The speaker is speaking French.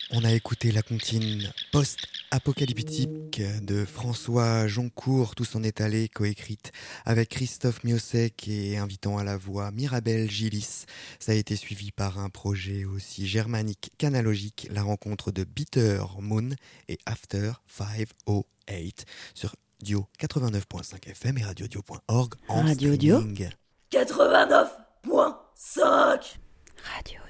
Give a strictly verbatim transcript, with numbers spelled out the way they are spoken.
On a écouté la comptine post-apocalyptique de François Joncourt, Tous en étalé, coécrite avec Christophe Miossec et invitant à la voix Mirabel Gillis. Ça a été suivi par un projet aussi germanique qu'analogique, la rencontre de Bitter Moon et After cinq cent huit sur Dio quatre-vingt-neuf virgule cinq F M et radiodio point org en Radio Dio streaming. quatre-vingt-neuf virgule cinq Radio